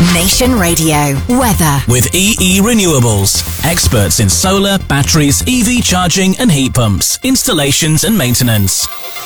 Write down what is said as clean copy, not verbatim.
Nation Radio. Weather. With EE Renewables. Experts in solar, batteries, EV charging and heat pumps, installations and maintenance.